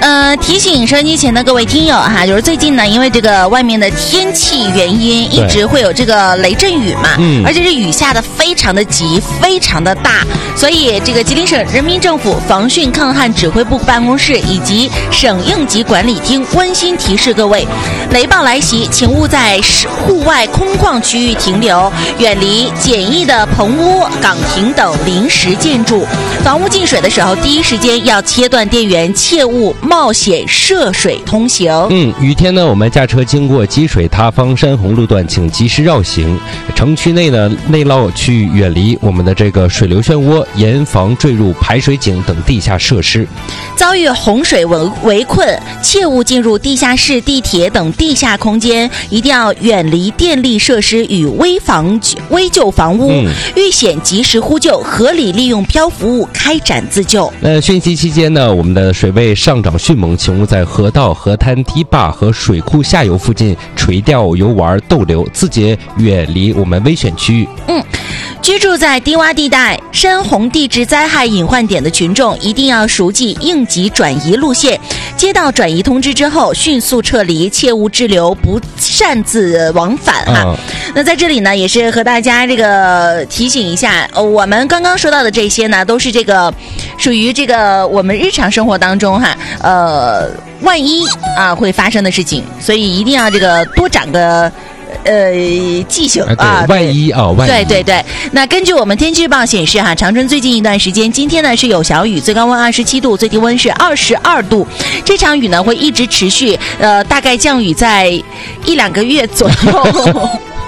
提醒收音机前的各位听友哈，就是最近呢，因为这个外面的天气原因，一直会有这个雷阵雨嘛，而且是雨下的非常的急，非常的大，所以这个吉林省人民政府防汛抗旱指挥部办公室以及省应急管理厅温馨提示各位，雷暴来袭，请勿在户外空旷区域停留，远离简易的棚屋、岗亭等临时建筑。房屋进水的时候，第一时间要切断电源，切勿冒险涉水通行。 雨天呢，我们驾车经过积水塌方山洪路段，请及时绕行。城区内呢，内涝区域远离我们的这个水流漩涡，严防坠入排水井等地下设施。 遭遇洪水围困，切勿进入地下室、地铁等地下空间，一定要远离电力设施与危旧房屋，遇险及时呼救，合理利用漂浮物开展自救。 汛期期间呢，我们的水位上涨迅猛，请勿在河道、河滩、堤坝和水库下游附近垂钓、游玩、逗留，自觉远离我们危险区域。 居住在低洼地带、山洪地质灾害隐患点的群众，一定要熟记应急转移路线，接到转移通知之后迅速撤离，切勿滞留，不擅自往返哈。那在这里呢，也是和大家这个提醒一下，我们刚刚说到的这些呢，都是这个属于这个我们日常生活当中哈，万一会发生的事情，所以一定要这个多长个记性啊， 万一啊，万一。 对。那根据我们天气预报显示哈，长春最近一段时间，今天呢是有小雨，最高温27度，最低温是22度。这场雨呢会一直持续，大概降雨在1-2个月左右。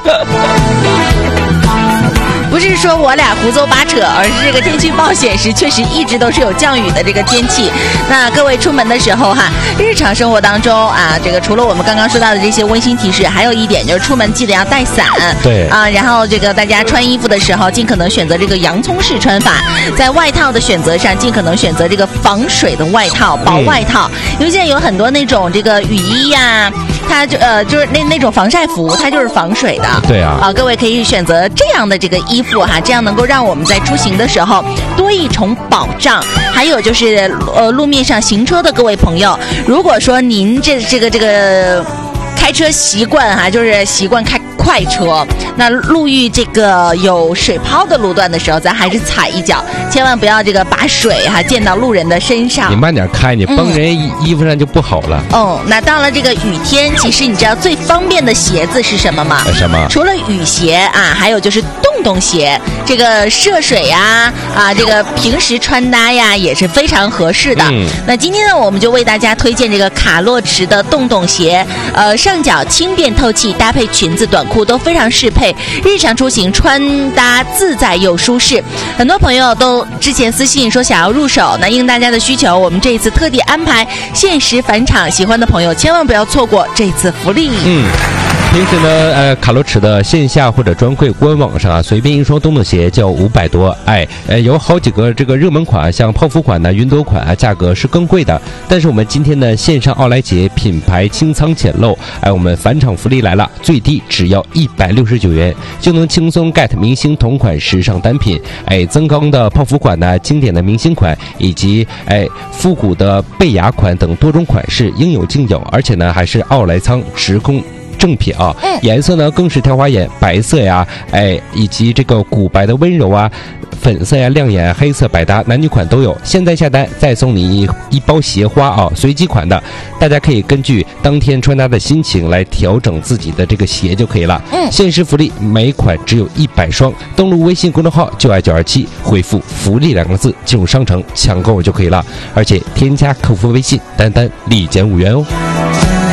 不是说我俩胡诌八扯，而是这个天气预报显示确实一直都是有降雨的这个天气。那各位出门的时候哈，日常生活当中啊，这个除了我们刚刚说到的这些温馨提示，还有一点就是出门记得要带伞。 对啊， 然后这个大家穿衣服的时候尽可能选择这个洋葱式穿法，在外套的选择上尽可能选择这个防水的外套、薄外套。因为现在有很多那种这个雨衣呀，它就是那种防晒服，它就是防水的。 对啊， 各位可以选择这样的这个衣服哈，这样能够让我们在出行的时候多一重保障。还有就是路面上行车的各位朋友，如果说您这个开车习惯哈，就是习惯开快车，那路遇这个有水泡的路段的时候，咱还是踩一脚，千万不要这个把水哈溅到路人的身上。 你慢点开，你崩人衣服上就不好了。 那到了这个雨天，其实你知道最方便的鞋子是什么吗？ 什么？ 除了雨鞋啊，还有就是洞鞋，这个涉水呀这个平时穿搭呀也是非常合适的。那今天呢，我们就为大家推荐这个卡洛驰的洞鞋，上脚轻便透气，搭配裙子、短裤都非常适配，日常出行穿搭自在又舒适。很多朋友都之前私信说想要入手，那应大家的需求，我们这一次特地安排限时返场，喜欢的朋友千万不要错过这次福利。 平时呢，卡洛驰的线下或者专柜官网上随便一双洞鞋就要500多，有好几个这个热门款，像泡芙款呢、云朵款价格是更贵的。但是我们今天呢，线上奥莱节品牌清仓简陋，我们返场福利来了，最低只要169元就能轻松 get 明星同款时尚单品，增高的泡芙款呢、经典的明星款以及复古的贝雅款等多种款式应有尽有，而且呢还是奥莱仓直供正品啊，颜色呢更是挑花眼，白色呀，以及这个古白的温柔啊，粉色呀亮眼，黑色百搭，男女款都有。现在下单再送你一包鞋花啊，随机款的，大家可以根据当天穿搭的心情来调整自己的这个鞋就可以了。限时福利，每款只有100双。登录微信公众号“就爱927”，回复“福利”2个字进入商城抢购就可以了，而且添加客服微信“丹丹”立减5元哦。